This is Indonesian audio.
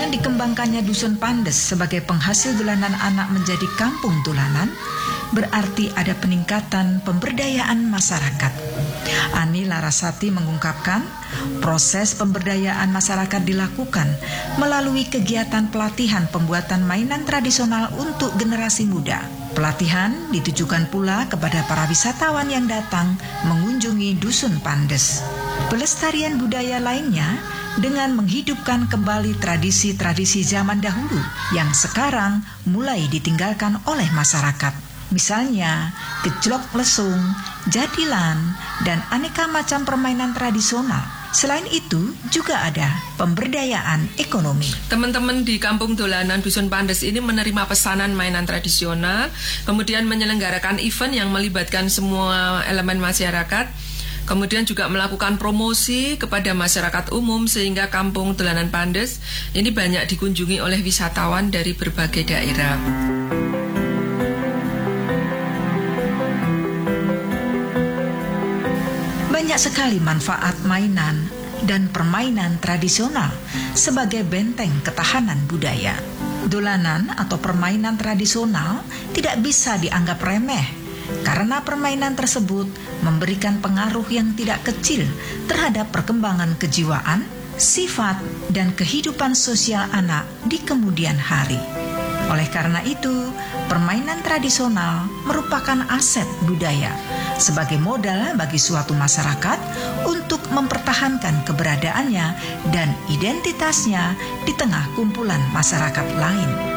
Dengan dikembangkannya Dusun Pandes sebagai penghasil dolanan anak menjadi kampung dolanan, berarti ada peningkatan pemberdayaan masyarakat. Ani Larasati mengungkapkan, proses pemberdayaan masyarakat dilakukan melalui kegiatan pelatihan pembuatan mainan tradisional untuk generasi muda. Pelatihan ditujukan pula kepada para wisatawan yang datang mengunjungi Dusun Pandes. Pelestarian budaya lainnya dengan menghidupkan kembali tradisi-tradisi zaman dahulu yang sekarang mulai ditinggalkan oleh masyarakat. Misalnya gejlok lesung, jadilan, dan aneka macam permainan tradisional. Selain itu juga ada pemberdayaan ekonomi. Teman-teman di Kampung Dolanan Dusun Pandes ini menerima pesanan mainan tradisional, kemudian menyelenggarakan event yang melibatkan semua elemen masyarakat, kemudian juga melakukan promosi kepada masyarakat umum sehingga Kampung Dolanan Pandes ini banyak dikunjungi oleh wisatawan dari berbagai daerah. Banyak sekali manfaat mainan dan permainan tradisional sebagai benteng ketahanan budaya. Dolanan atau permainan tradisional tidak bisa dianggap remeh karena permainan tersebut memberikan pengaruh yang tidak kecil terhadap perkembangan kejiwaan, sifat, dan kehidupan sosial anak di kemudian hari. Oleh karena itu, permainan tradisional merupakan aset budaya sebagai modal bagi suatu masyarakat untuk mempertahankan keberadaannya dan identitasnya di tengah kumpulan masyarakat lain.